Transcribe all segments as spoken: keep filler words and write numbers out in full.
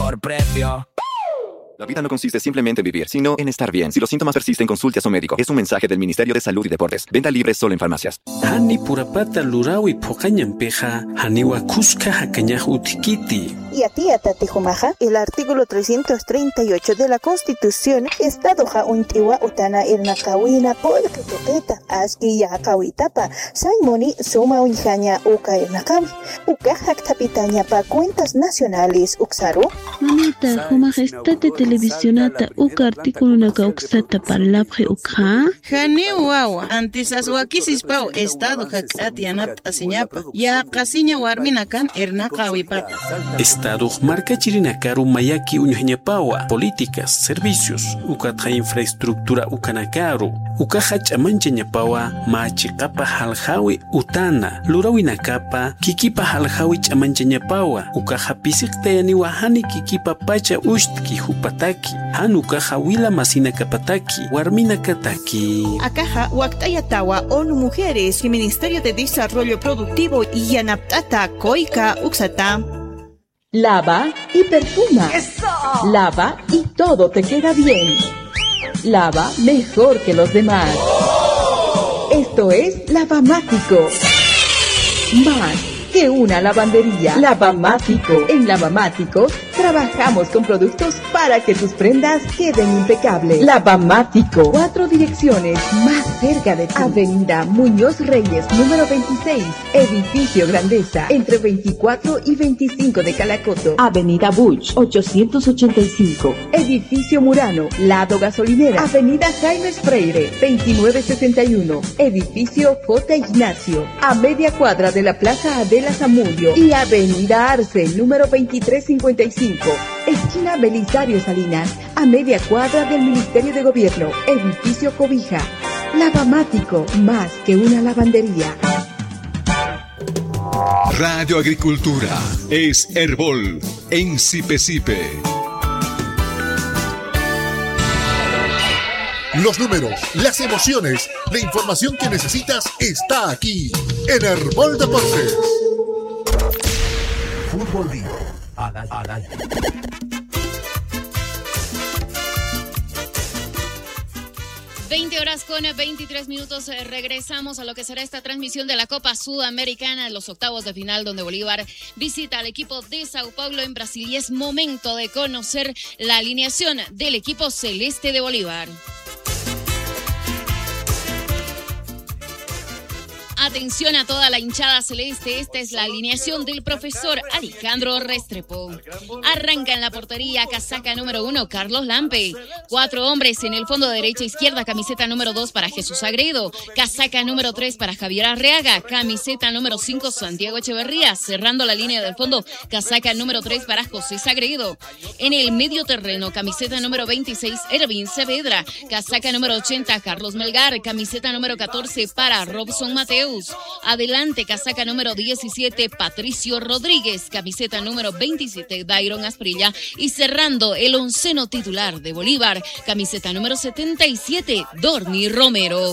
mejor precio. La vida no consiste simplemente en vivir, sino en estar bien. Si los síntomas persisten, consulte a su médico. Es un mensaje del Ministerio de Salud y Deportes. Venta libre solo en farmacias. Hani purapata lurawi poqañampeja, haniwa kuska hakañaj utikiti. Y a ti, Atatijumaja, el artículo trescientos treinta y ocho de la Constitución, Estado untiwa utana irnakawina polka topeta, aski ya kawitapa, saimoni suma unjaña uka irnakawi, uka haktapitaña pa cuentas nacionales uksaru. Mamita, Jumaja, estate televisionata uka artículo naka uksata parlapje ukha. Jane wawa, antes aswakisis pau Estado hakatianap asiñapa, ya kasiña warminakan irnakawipata. Estado marca chirinakaru mayaki uñuñapawa, políticas, servicios, ukatja infraestructura ukanakaru, ukaja chamanchañapawa, machikapa haljawi utana, lurawinakapa, kikipa haljawi chamanchañapawa, ukaja pisiktayani wahani kikipa pacha ushtki hupataki, hanukaja wila masina kapataki, warmina kataki. Akaja waktayatawa ONU Mujeres y Ministerio de Desarrollo Productivo y Yanaptata Koika Uksata. Lava y perfuma. ¡Eso! Lava y todo te queda bien. Lava mejor que los demás. ¡Oh! Esto es Lavamático. Más que una lavandería. Lavamático. En Lavamático trabajamos con productos para que tus prendas queden impecables. Lavamático. Cuatro direcciones más cerca de ti. Avenida Muñoz Reyes, número veintiséis. Edificio Grandeza, entre veinticuatro y veinticinco de Calacoto. Avenida Buch, ochocientos ochenta y cinco. Edificio Murano, lado gasolinera. Avenida Jaime Freire, veintinueve sesenta y uno. Edificio J. Ignacio, a media cuadra de la Plaza Adela Zamudio. Y Avenida Arce, número veintitrés cincuenta y cinco. Esquina Belisario Salinas, a media cuadra del Ministerio de Gobierno. Edificio Cobija. Lavamático, más que una lavandería. Radio Agricultura es Herbol en Sipe Sipe. Los números, las emociones, la información que necesitas está aquí en Herbol Deportes. Fútbol Vivo al, al aire. veinte horas con veintitrés minutos, regresamos a lo que será esta transmisión de la Copa Sudamericana, los octavos de final, donde Bolívar visita al equipo de Sao Paulo en Brasil, y es momento de conocer la alineación del equipo celeste de Bolívar. Atención a toda la hinchada celeste, esta es la alineación del profesor Alejandro Restrepo. Arranca en la portería, casaca número uno, Carlos Lampe. Cuatro hombres en el fondo derecha izquierda, camiseta número dos para Jesús Agredo, casaca número tres para Javier Arriaga, camiseta número cinco, Santiago Echeverría. Cerrando la línea del fondo, casaca número tres para José Sagredo. En el medio terreno, camiseta número veintiséis, Ervin Saavedra, casaca número ochenta, Carlos Melgar, camiseta número catorce para Robson Mateus. Adelante, casaca número diecisiete, Patricio Rodríguez, camiseta número veintisiete, Dairon Asprilla, y cerrando el onceno titular de Bolívar, camiseta número setenta y siete, Dorni Romero.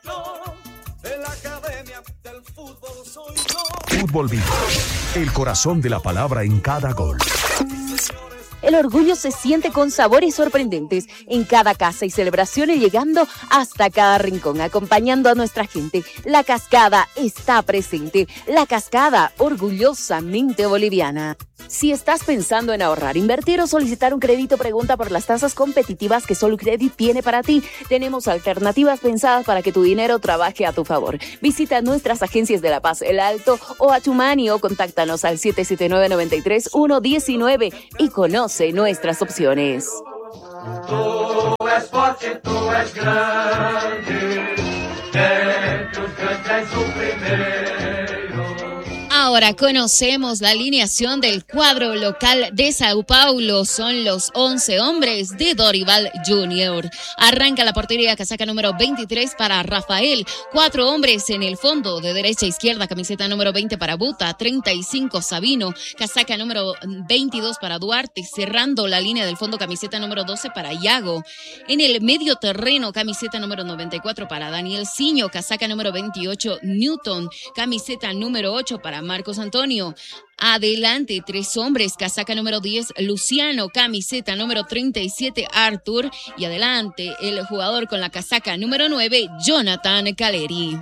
Fútbol Vivo, el corazón de la palabra en cada gol. El orgullo se siente con sabores sorprendentes en cada casa y celebraciones, llegando hasta cada rincón, acompañando a nuestra gente. La Cascada está presente. La Cascada, orgullosamente boliviana. Si estás pensando en ahorrar, invertir o solicitar un crédito, pregunta por las tasas competitivas que Solucredit tiene para ti. Tenemos alternativas pensadas para que tu dinero trabaje a tu favor. Visita nuestras agencias de La Paz, El Alto o Achumani, o contáctanos al siete siete nueve, nueve tres, uno uno nueve y conoce nuestras opciones. Tú es porque tú es grande, en tus canchas su primero. Ahora conocemos la alineación del cuadro local de Sao Paulo. Son los once hombres de Dorival junior Arranca la portería, casaca número veintitrés para Rafael. Cuatro hombres en el fondo, de derecha a izquierda, camiseta número veinte para Buta, treinta y cinco Sabino, casaca número veintidós para Duarte. Cerrando la línea del fondo, camiseta número doce para Yago. En el medio terreno, camiseta número noventa y cuatro para Daniel Ciño, casaca número veintiocho Newton, camiseta número ocho para Mar Marcos Antonio. Adelante, tres hombres, casaca número diez, Luciano, camiseta número treinta y siete, Arthur. Y adelante, el jugador con la casaca número nueve, Jonathan Caleri.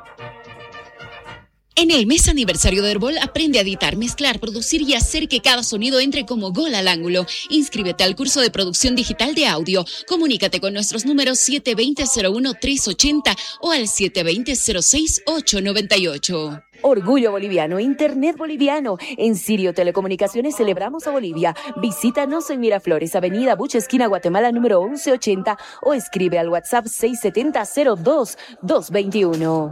En el mes aniversario de Herbol, aprende a editar, mezclar, producir y hacer que cada sonido entre como gol al ángulo. Inscríbete al curso de producción digital de audio. Comunícate con nuestros números siete dos cero, cero uno tres ocho cero o al siete dos cero, cero seis ocho nueve ocho. Orgullo boliviano, Internet boliviano. En Sirio Telecomunicaciones celebramos a Bolivia. Visítanos en Miraflores, Avenida Buche, esquina Guatemala, número once ochenta o escribe al WhatsApp seis siete cero, cero dos, dos dos uno.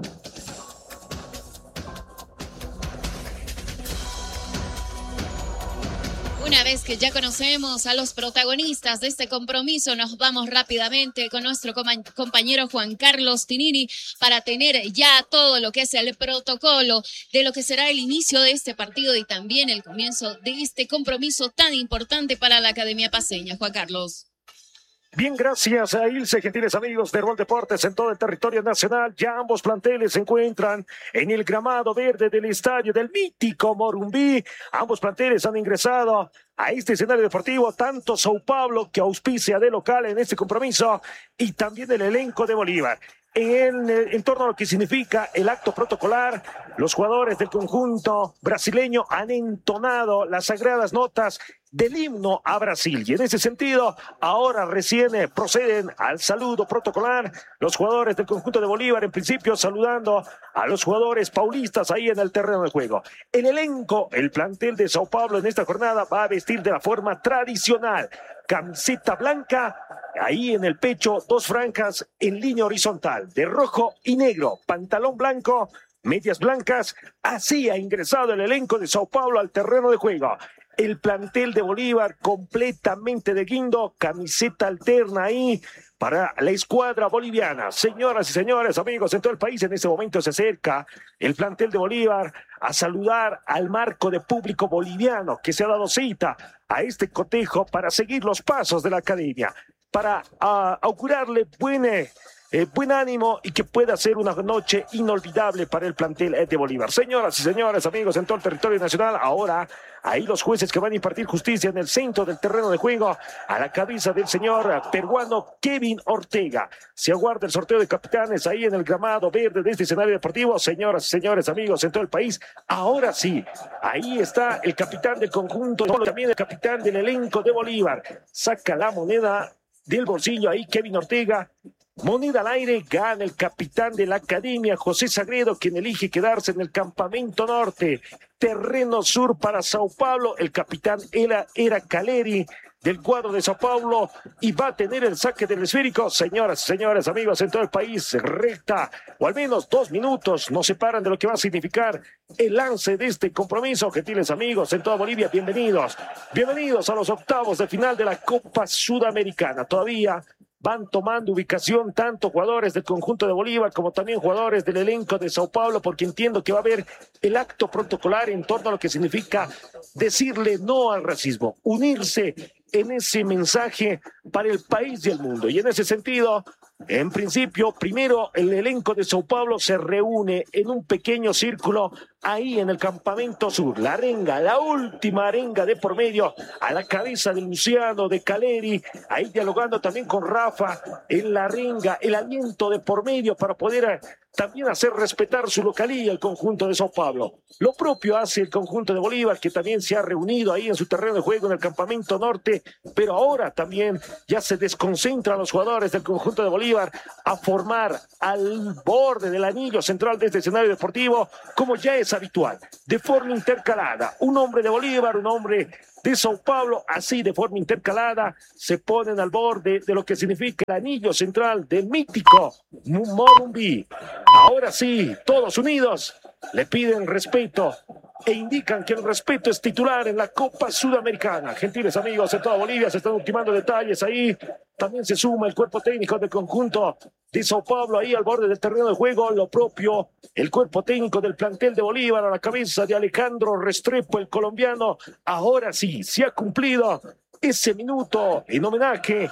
Una vez que ya conocemos a los protagonistas de este compromiso, nos vamos rápidamente con nuestro compañero Juan Carlos Tinini para tener ya todo lo que es el protocolo de lo que será el inicio de este partido y también el comienzo de este compromiso tan importante para la Academia Paceña. Juan Carlos. Bien, gracias a Ilse, gentiles amigos de Herbol Deportes en todo el territorio nacional. Ya ambos planteles se encuentran en el gramado verde del estadio del mítico Morumbí. Ambos planteles han ingresado a este escenario deportivo, tanto Sao Paulo, que auspicia de local en este compromiso, y también el elenco de Bolívar. En, en torno a lo que significa el acto protocolar, los jugadores del conjunto brasileño han entonado las sagradas notas del himno a Brasil. Y en ese sentido, ahora recién proceden al saludo protocolar los jugadores del conjunto de Bolívar, en principio saludando a los jugadores paulistas ahí en el terreno de juego. El elenco, el plantel de Sao Paulo en esta jornada va a vestir de la forma tradicional. Camiseta blanca, ahí en el pecho, dos franjas en línea horizontal, de rojo y negro, pantalón blanco, medias blancas. Así ha ingresado el elenco de Sao Paulo al terreno de juego. El plantel de Bolívar completamente de guindo, camiseta alterna ahí para la escuadra boliviana. Señoras y señores, amigos en todo el país, en este momento se acerca el plantel de Bolívar a saludar al marco de público boliviano que se ha dado cita a este cotejo para seguir los pasos de la academia, para uh, augurarle buen, eh, buen ánimo y que pueda ser una noche inolvidable para el plantel de Bolívar. Señoras y señores, amigos en todo el territorio nacional, ahora ahí los jueces que van a impartir justicia en el centro del terreno de juego, a la cabeza del señor peruano Kevin Ortega. Se aguarda el sorteo de capitanes ahí en el gramado verde de este escenario deportivo. Señoras y señores, amigos en todo el país, ahora sí, ahí está el capitán del conjunto, también el capitán del elenco de Bolívar. Saca la moneda del bolsillo ahí Kevin Ortega. Moneda al aire, gana el capitán de la academia, José Sagredo, quien elige quedarse en el campamento norte. Terreno sur para Sao Paulo, el capitán era, era Caleri del cuadro de Sao Paulo y va a tener el saque del esférico. Señoras y señores, amigos en todo el país, recta, o al menos dos minutos nos separan de lo que va a significar el lance de este compromiso. Gentiles amigos en toda Bolivia, bienvenidos, bienvenidos a los octavos de final de la Copa Sudamericana. Todavía van tomando ubicación tanto jugadores del conjunto de Bolívar como también jugadores del elenco de Sao Paulo, porque entiendo que va a haber el acto protocolar en torno a lo que significa decirle no al racismo, unirse en ese mensaje para el país y el mundo. Y en ese sentido, en principio, primero el elenco de Sao Paulo se reúne en un pequeño círculo ahí en el campamento sur. La arenga, la última arenga de por medio, a la cabeza de Luciano, de Caleri, ahí dialogando también con Rafa en la arenga, el aliento de por medio para poder también hacer respetar su localía, el conjunto de Sao Paulo. Lo propio hace el conjunto de Bolívar, que también se ha reunido ahí en su terreno de juego en el campamento norte, pero ahora también ya se desconcentran los jugadores del conjunto de Bolívar a formar al borde del anillo central de este escenario deportivo, como ya es habitual, de forma intercalada. Un hombre de Bolívar, un hombre de Sao Paulo, así de forma intercalada, se ponen al borde de lo que significa el anillo central del mítico Morumbí. Ahora sí, todos unidos, le piden respeto e indican que el respeto es titular en la Copa Sudamericana. Gentiles amigos de toda Bolivia, se están ultimando detalles ahí. También se suma el cuerpo técnico del conjunto de Sao Paulo ahí al borde del terreno de juego. Lo propio, el cuerpo técnico del plantel de Bolívar a la cabeza de Alejandro Restrepo, el colombiano. Ahora sí, se ha cumplido ese minuto en homenaje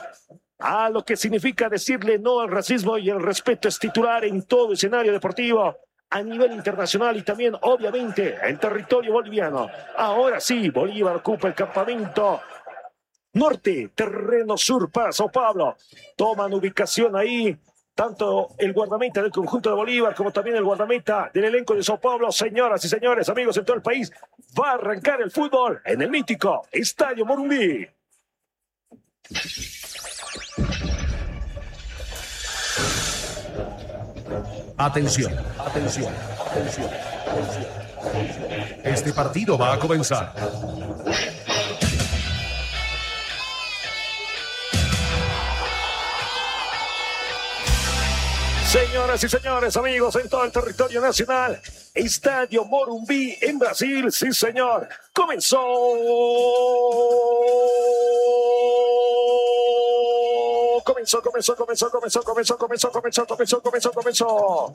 a lo que significa decirle no al racismo, y el respeto es titular en todo escenario deportivo. a nivel internacional y también, obviamente, en territorio boliviano. Ahora sí, Bolívar ocupa el campamento norte, terreno sur para Sao Paulo. Toman ubicación ahí tanto el guardameta del conjunto de Bolívar como también el guardameta del elenco de Sao Paulo. Señoras y señores, amigos en todo el país, va a arrancar el fútbol en el mítico Estadio Morumbi. Atención, atención, atención, atención. Este partido va a comenzar. Señoras y señores, amigos en todo el territorio nacional, Estadio Morumbi en Brasil, sí señor, comenzó. Comenzó, comenzó, comenzó, comenzó, comenzó, comenzó, comenzó, comenzó, comenzó, comenzó.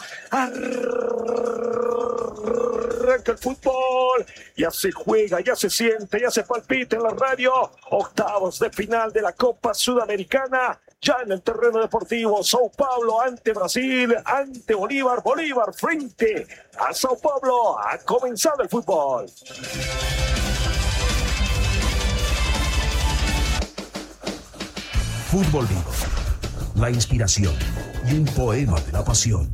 Arranca el fútbol, ya se juega, ya se siente, ya se palpita en la radio. Octavos de final de la Copa Sudamericana. Ya en el terreno deportivo, Sao Paulo ante Brasil, ante Bolívar, Bolívar frente a Sao Paulo. Ha comenzado el fútbol. Fútbol vivo, la inspiración y un poema de la pasión.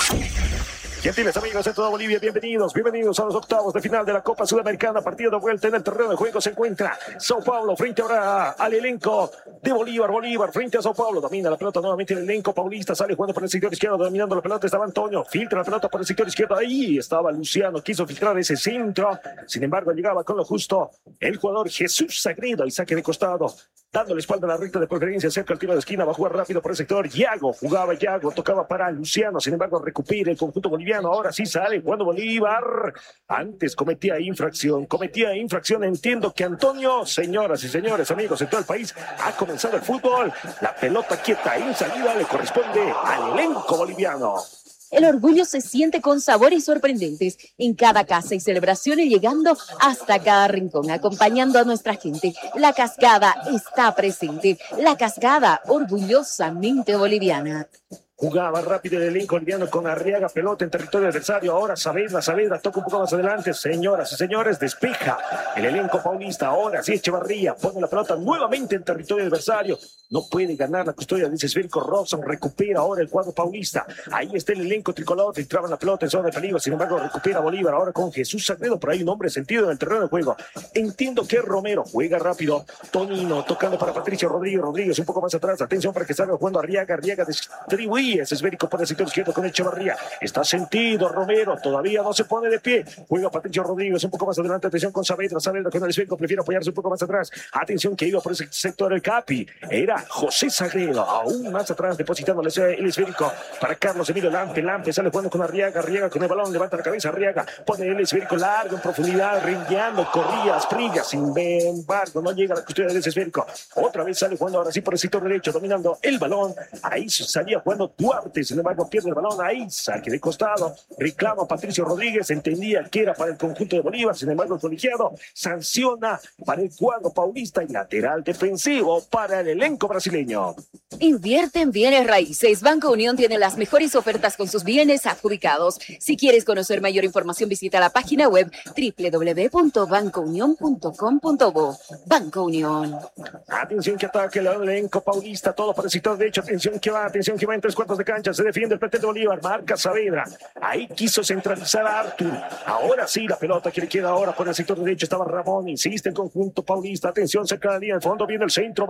Gentiles amigos de toda Bolivia, bienvenidos, bienvenidos a los octavos de final de la Copa Sudamericana. Partido de vuelta en el terreno de juego se encuentra Sao Paulo frente ahora al elenco de Bolívar. Bolívar frente a Sao Paulo, domina la pelota nuevamente el elenco paulista, sale jugando por el sector izquierdo, dominando la pelota estaba Antonio, filtra la pelota por el sector izquierdo, ahí estaba Luciano, quiso filtrar ese centro, sin embargo llegaba con lo justo el jugador Jesús Sagredo y saque de costado, dando la espalda a la recta de preferencia, cerca al tiro de esquina, va a jugar rápido por el sector, Yago, jugaba Yago, tocaba para Luciano, sin embargo recupera el conjunto boliviano. Ahora sí sale jugando Bolívar. Antes cometía infracción, cometía infracción. Entiendo que Antonio, señoras y señores, amigos en todo el país, ha comenzado el fútbol. La pelota quieta en salida le corresponde al elenco boliviano. El orgullo se siente con sabores sorprendentes en cada casa y celebraciones, llegando hasta cada rincón, acompañando a nuestra gente. La Cascada está presente. La Cascada, orgullosamente boliviana. Jugaba rápido el elenco boliviano con Arriaga, pelota en territorio adversario. Ahora Saavedra, Saavedra toca un poco más adelante. Señoras y señores, despeja el elenco paulista. Ahora sí, Echevarría pone la pelota nuevamente en territorio adversario. No puede ganar la custodia de ese esférico. Robson recupera ahora el cuadro paulista. Ahí está el elenco tricolor. Filtraban la pelota en zona de peligro. Sin embargo, recupera Bolívar ahora con Jesús Sagredo. Por ahí un hombre sentido en el terreno de juego. Entiendo que Romero juega rápido. Tonino tocando para Patricio Rodríguez. Rodríguez un poco más atrás. Atención para que salga jugando Arriaga. Arriaga distribuye ese esférico por el sector izquierdo con Echevarría. Está sentido Romero. Todavía no se pone de pie. Juega Patricio Rodríguez un poco más adelante. Atención con Saavedra. Saavedra con el esférico. Prefiere apoyarse un poco más atrás. Atención que iba por ese sector el Capi. Era José Sagredo. Aún más atrás depositando el esférico para Carlos Emilio Lampe. Lampe sale jugando con Arriaga. Arriaga con el balón. Levanta la cabeza. Arriaga pone el esférico largo en profundidad. Rindeando. Corría. Asprilla. Sin embargo, no llega a la custodia de ese esférico. Otra vez sale jugando ahora sí por el sector derecho. Dominando el balón. Ahí salía jugando Duarte. Sin embargo, pierde el balón. Ahí saque de costado. Reclama Patricio Rodríguez. Entendía que era para el conjunto de Bolívar. Sin embargo, el colegiado sanciona para el cuadro paulista y lateral defensivo para el elenco brasileño. Invierte en bienes raíces. Banco Unión tiene las mejores ofertas con sus bienes adjudicados. Si quieres conocer mayor información, visita la página web doble u doble u doble u punto banco unión punto com punto bo. Banco Unión. Atención que ataque el elenco paulista. Todo para el sector derecho. Atención que va. Atención que va en tres cuartos de cancha. Se defiende el plantel de Bolívar. Marca Saavedra. Ahí quiso centralizar a Artur. Ahora sí, la pelota que le queda ahora por el sector derecho. Estaba Ramón. Insiste el conjunto paulista. Atención, cerca de la línea. El fondo viene el centro.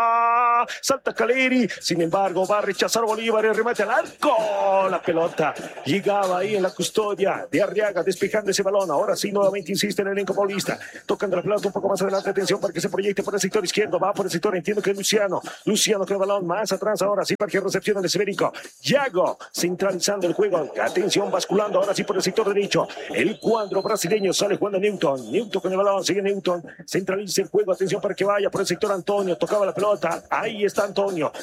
Va. Salta Caleri. Sin embargo, va a rechazar Bolívar. El remate al arco. La pelota llegaba ahí en la custodia de Arriaga, despejando ese balón. Ahora sí, nuevamente insiste en el elenco paulista. Tocando la pelota un poco más adelante. Atención para que se proyecte por el sector izquierdo. Va por el sector. Entiendo que es Luciano. Luciano con el balón más atrás. Ahora sí, para que recepcione el esférico. Yago centralizando el juego. Atención, basculando ahora sí por el sector derecho. El cuadro brasileño sale jugando Newton. Newton con el balón. Sigue Newton. Centraliza el juego. Atención para que vaya por el sector Antonio. Tocaba la pelota. Ahí está Antonio.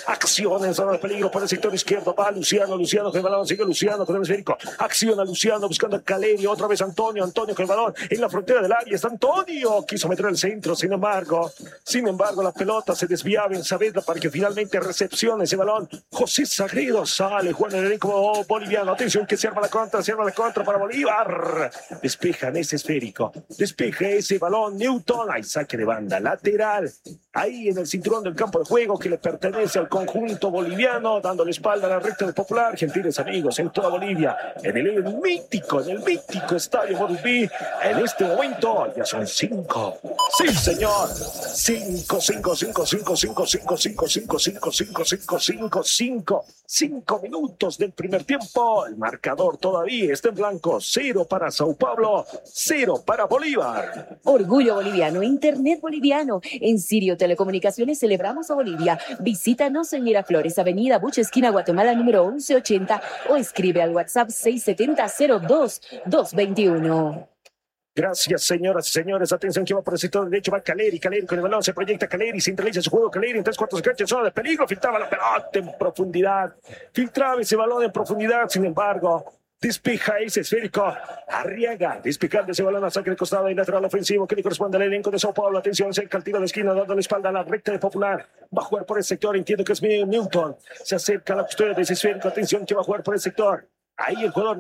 acción en zona de peligro por el sector izquierdo, va Luciano, Luciano con el balón, sigue Luciano con el esférico, acciona Luciano buscando a Caleri, otra vez Antonio, Antonio con el balón en la frontera del área, está Antonio, quiso meter el centro, sin embargo, sin embargo la pelota se desviaba en Saavedra para que finalmente recepcione ese balón. José Sagredo sale, Juan el elenco boliviano, atención que se arma la contra, se arma la contra para Bolívar, despejan ese esférico, despeja ese balón, Newton, hay saque de banda lateral, ahí en el cinturón del campo de juego que le pertenece al conjunto boliviano, dándole espalda a la recta del Popular, gentiles amigos, en toda Bolivia, en el mítico, en el mítico estadio Morumbí, en este momento ya son cinco, sí señor, cinco, cinco, cinco, cinco, cinco, cinco, cinco, cinco, cinco, cinco, cinco, cinco, cinco, cinco minutos del primer tiempo, el marcador todavía está en blanco, cero para Sao Paulo, cero para Bolívar. Orgullo boliviano, internet boliviano, en Sirio Telecomunicaciones celebramos a Bolivia, visítanos en Miraflores, Avenida Buche, esquina Guatemala, número once ochenta, o escribe al WhatsApp seis siete cero cero dos dos dos uno. Gracias, señoras y señores. Atención que va por el sector derecho, va Caleri, Caleri con el balón, se proyecta Caleri, se centraliza su juego, Caleri en tres cuartos de cancha, en zona de peligro, filtraba la pelota en profundidad, filtraba ese balón en profundidad, sin embargo, despeja ese esférico, Arriaga, despejando ese balón a saque de costado y lateral ofensivo que le corresponde al elenco de Sao Paulo. Atención, cerca al tiro de esquina, dando la espalda a la recta de Popular, va a jugar por el sector, entiendo que es Newton, se acerca a la custodia de ese esférico, atención que va a jugar por el sector. Ahí el jugador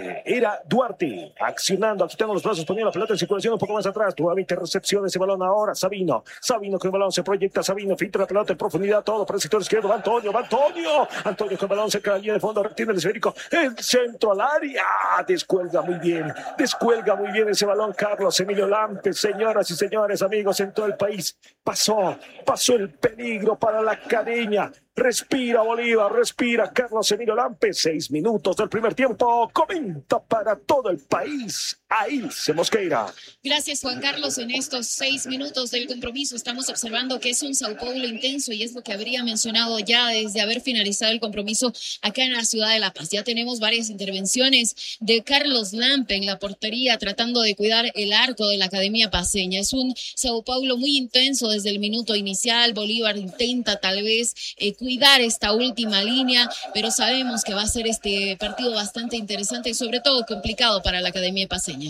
era Duarte, accionando, agitando los brazos, poniendo la pelota en circulación un poco más atrás. Nuevamente recepción de ese balón ahora. Sabino, Sabino con el balón, se proyecta Sabino, filtra la pelota en profundidad, todo por el sector izquierdo. Va Antonio, va Antonio. Antonio con el balón cerca de la línea de fondo, retiene el esférico. El centro al área. Descuelga muy bien, descuelga muy bien ese balón Carlos Emilio Lampe. Señoras y señores, amigos en todo el país, pasó, pasó el peligro para la Academia. Respira Bolívar, respira Carlos Emilio Lampe. Seis minutos del primer tiempo. Comenta para todo el país. Ahí se Mosqueira. Gracias, Juan Carlos. En estos seis minutos del compromiso estamos observando que es un Sao Paulo intenso y es lo que habría mencionado ya desde haber finalizado el compromiso acá en la ciudad de La Paz. Ya tenemos varias intervenciones de Carlos Lampe en la portería tratando de cuidar el arco de la Academia Paceña. Es un Sao Paulo muy intenso desde el minuto inicial. Bolívar intenta tal vez eh, cuidar esta última línea, pero sabemos que va a ser este partido bastante interesante y sobre todo complicado para la Academia Paceña.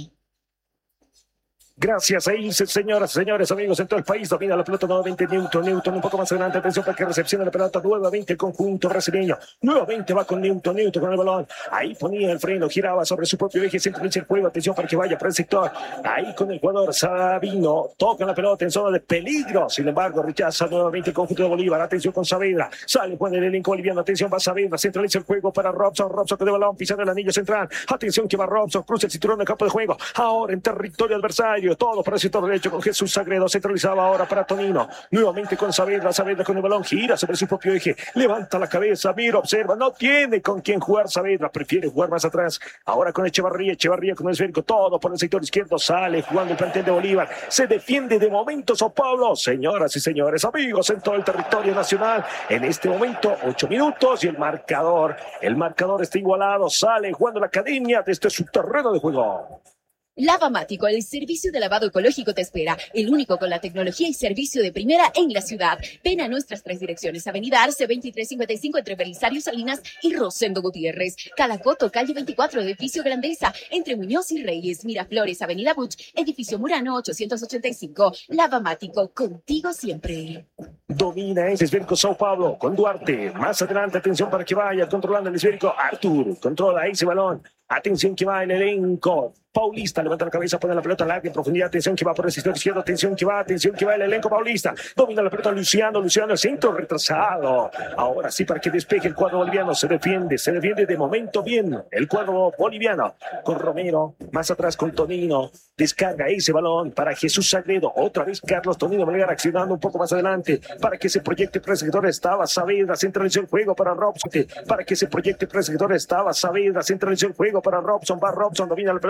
Gracias, ahí, señoras, señores, amigos en todo el país, domina la pelota nuevamente Newton, Newton un poco más adelante, atención para que recepcione la pelota nuevamente el conjunto brasileño, nuevamente va con Newton, Newton con el balón, ahí ponía el freno, giraba sobre su propio eje, centraliza el juego, atención para que vaya para el sector, ahí con el jugador Sabino, toca la pelota en zona de peligro, sin embargo rechaza nuevamente el conjunto de Bolívar, atención con Saavedra, sale Juan el elenco boliviano, atención va Saavedra, centraliza el juego para Robson, Robson con el balón, pisando el anillo central, atención que va Robson, cruza el cinturón del campo de juego, ahora en territorio adversario, todo para el sector derecho con Jesús Sagredo, centralizaba ahora para Tonino, nuevamente con Saavedra, Saavedra con el balón, gira sobre su propio eje, levanta la cabeza, mira, observa, no tiene con quién jugar Saavedra, prefiere jugar más atrás, ahora con Echevarría, Echevarría con el esférico, todo por el sector izquierdo, sale jugando el plantel de Bolívar, se defiende de momento Sao Paulo, señoras y señores, amigos en todo el territorio nacional, en este momento, ocho minutos y el marcador, el marcador está igualado, sale jugando la Academia desde su terreno de juego. Lavamático, el servicio de lavado ecológico te espera, el único con la tecnología y servicio de primera en la ciudad. Ven a nuestras tres direcciones, Avenida Arce veintitrés cincuenta y cinco entre Belisario Salinas y Rosendo Gutiérrez, Calacoto, calle veinticuatro, edificio Grandeza, entre Muñoz y Reyes, Miraflores, Avenida Buch, edificio Murano ochocientos ochenta y cinco. Lavamático, contigo siempre. Domina ese esférico Sao Paulo con Duarte, más adelante, atención para que vaya controlando el esférico Artur, controla ese balón. Atención que va el elenco paulista, levanta la cabeza, pone la pelota larga en profundidad, atención que va por el sector izquierdo, atención que va, atención que va el elenco paulista, domina la pelota Luciano, Luciano, el centro retrasado, ahora sí para que despeje el cuadro boliviano, se defiende, se defiende de momento bien, el cuadro boliviano, con Romero, más atrás con Tonino, descarga ese balón para Jesús Sagredo, otra vez Carlos Tonino Melgar accionando un poco más adelante, para que se proyecte por el sector, estaba Saavedra, centralizó el juego para Robson, para que se proyecte por el sector, estaba Saavedra, centralizó el juego para Robson, va Robson, domina la pelota.